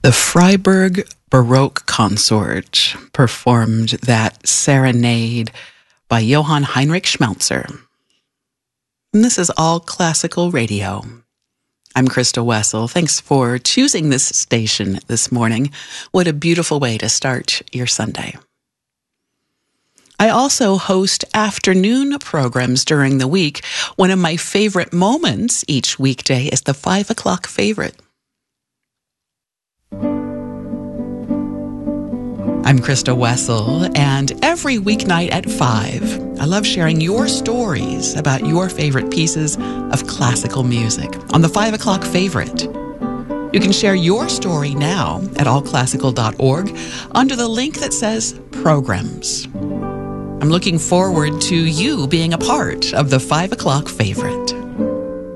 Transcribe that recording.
The Freiburg Baroque Consort performed that serenade by Johann Heinrich Schmelzer. And this is All Classical Radio. I'm Krista Wessel. Thanks for choosing this station this morning. What a beautiful way to start your Sunday. I also host afternoon programs during the week. One of my favorite moments each weekday is the 5 o'clock favorite. I'm Krista Wessel, and every weeknight at 5, I love sharing your stories about your favorite pieces of classical music on the 5 o'clock favorite. You can share your story now at allclassical.org under the link that says Programs. I'm looking forward to you being a part of the 5 o'clock favorite.